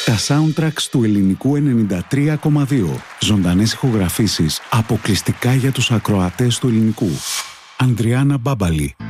Τα soundtracks του ελληνικού 93,2. Ζωντανές ηχογραφήσεις αποκλειστικά για τους ακροατές του ελληνικού. Ανδριάννα Μπάμπαλη.